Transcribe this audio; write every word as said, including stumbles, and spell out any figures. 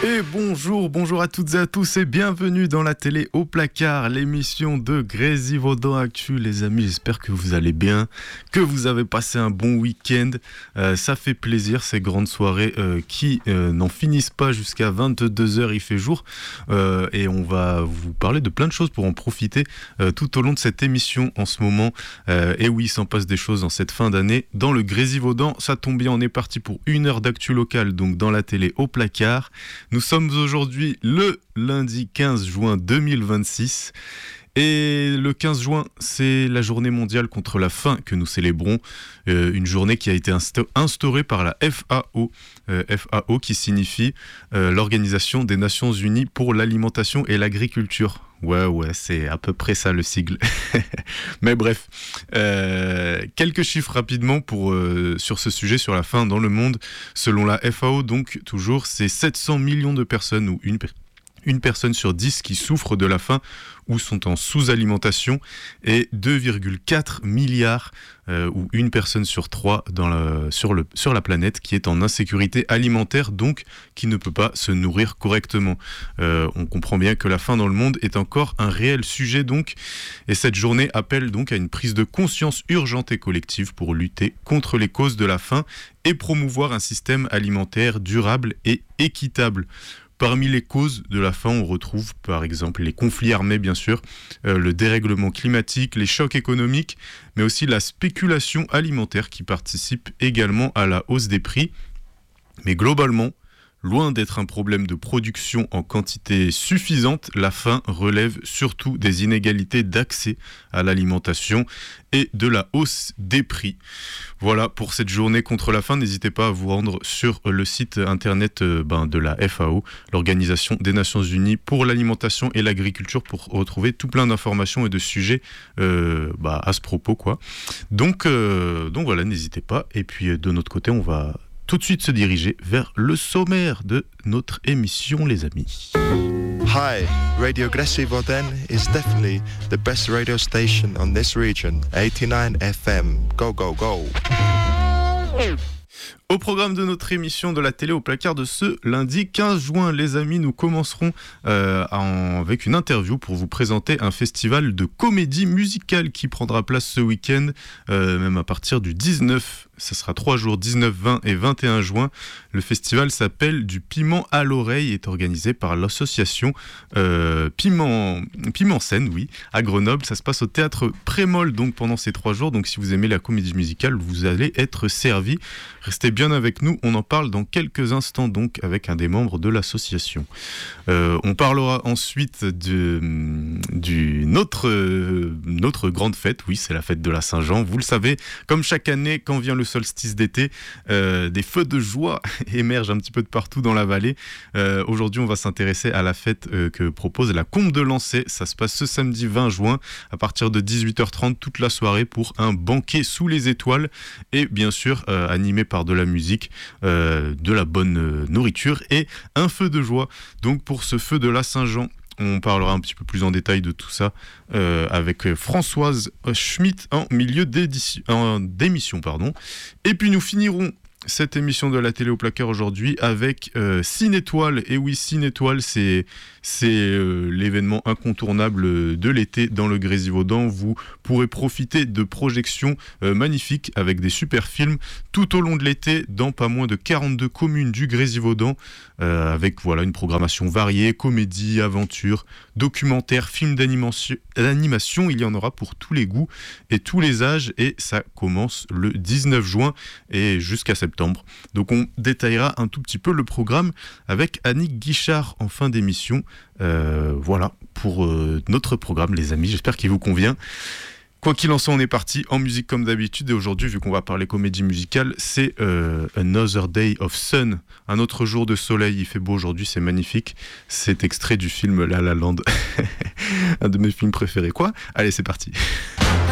Et bonjour, bonjour à toutes et à tous et bienvenue dans la télé au placard, l'émission de Grésivaudan Actu. Les amis, j'espère que vous allez bien, que vous avez passé un bon week-end. Euh, ça fait plaisir ces grandes soirées euh, qui euh, n'en finissent pas jusqu'à vingt-deux heures, il fait jour. Euh, et on va vous parler de plein de choses pour en profiter euh, tout au long de cette émission en ce moment. Euh, et oui, il s'en passe des choses dans cette fin d'année. Dans le Grésivaudan, ça tombe bien, on est parti pour une heure d'actu locale, donc dans la télé au placard. Nous sommes aujourd'hui le lundi quinze juin deux mille vingt-six et le quinze juin, c'est la journée mondiale contre la faim que nous célébrons, euh, une journée qui a été insta- instaurée par la F A O, euh, F A O qui signifie euh, l'Organisation des Nations Unies pour l'alimentation et l'agriculture. Ouais, ouais, c'est à peu près ça le sigle. Mais bref, euh, quelques chiffres rapidement pour, euh, sur ce sujet, sur la faim dans le monde. Selon la F A O, donc, toujours, c'est sept cents millions de personnes, ou une, une personne sur dix qui souffrent de la faim ou sont en sous-alimentation, et deux virgule quatre milliards, euh, ou une personne sur trois dans la, sur, le, sur la planète qui est en insécurité alimentaire, donc qui ne peut pas se nourrir correctement. Euh, on comprend bien que la faim dans le monde est encore un réel sujet, donc, et cette journée appelle donc à une prise de conscience urgente et collective pour lutter contre les causes de la faim et promouvoir un système alimentaire durable et équitable. Parmi les causes de la faim, on retrouve par exemple les conflits armés, bien sûr, euh, le dérèglement climatique, les chocs économiques, mais aussi la spéculation alimentaire qui participe également à la hausse des prix. Mais globalement, loin d'être un problème de production en quantité suffisante, la faim relève surtout des inégalités d'accès à l'alimentation et de la hausse des prix. Voilà pour cette journée contre la faim. N'hésitez pas à vous rendre sur le site internet euh, ben, de la F A O, l'Organisation des Nations Unies pour l'alimentation et l'agriculture, pour retrouver tout plein d'informations et de sujets euh, bah, à ce propos, quoi. Donc, euh, donc voilà, n'hésitez pas. Et puis de notre côté, on va tout de suite se diriger vers le sommaire de notre émission, les amis. Hi, Radio Grésivaudan is definitely the best radio station on this region, eighty-nine F M. Go, go, go. Au programme de notre émission de la télé au placard de ce lundi quinze juin, les amis, nous commencerons euh, en, avec une interview pour vous présenter un festival de comédie musicale qui prendra place ce week-end, euh, même à partir du dix-neuf. Ça sera trois jours, dix-neuf, vingt et vingt et un juin. Le festival s'appelle Du Piment à l'oreille et est organisé par l'association euh, Piment, Piment Scène, oui, à Grenoble. Ça se passe au théâtre Prémol donc pendant ces trois jours. Donc si vous aimez la comédie musicale, vous allez être servi. Restez bien avec nous, on en parle dans quelques instants donc avec un des membres de l'association. Euh, on parlera ensuite de, d'une autre, euh, notre grande fête, oui, c'est la fête de la Saint-Jean. Vous le savez, comme chaque année, quand vient le solstice d'été, euh, des feux de joie émergent un petit peu de partout dans la vallée. Euh, aujourd'hui, on va s'intéresser à la fête euh, que propose la Combe de Lancey. Ça se passe ce samedi vingt juin à partir de dix-huit heures trente toute la soirée pour un banquet sous les étoiles et bien sûr euh, animé par de la musique, euh, de la bonne euh, nourriture et un feu de joie. Donc pour ce feu de la Saint-Jean, on parlera un petit peu plus en détail de tout ça euh, avec Françoise Schmitt en milieu d'émission. Pardon. Et puis nous finirons cette émission de la télé au placard aujourd'hui avec euh, Cinétoile. Et oui, Cinétoile, c'est, c'est euh, l'événement incontournable de l'été dans le Grésivaudan. Vous pourrez profiter de projections euh, magnifiques avec des super films tout au long de l'été dans pas moins de quarante-deux communes du Grésivaudan, euh, avec voilà, une programmation variée, comédie, aventure, documentaire, films d'animation, d'animation. Il y en aura pour tous les goûts et tous les âges et ça commence le dix-neuf juin et jusqu'à septembre. Donc on détaillera un tout petit peu le programme avec Annick Guichard en fin d'émission. Euh, voilà pour euh, notre programme, les amis. J'espère qu'il vous convient. Quoi qu'il en soit, on est parti en musique comme d'habitude. Et aujourd'hui, vu qu'on va parler comédie musicale, c'est euh, Another Day of Sun. Un autre jour de soleil. Il fait beau aujourd'hui, c'est magnifique. C'est extrait du film La La Land. Un de mes films préférés. Quoi ? Allez, c'est parti.